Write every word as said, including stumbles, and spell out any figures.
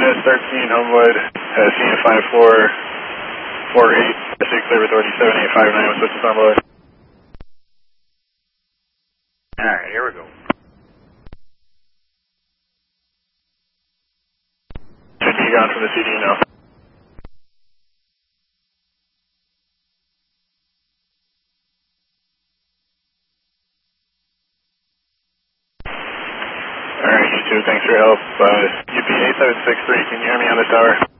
S thirteen, Homewood, uh, C N five four four eight, clear with authority seven eight five nine, what's the Homewood? Alright, here we go. Should be gone from the C D now. Alright, you too, thanks for your help. Uh, U P eight seven six three, can you hear me on the tower?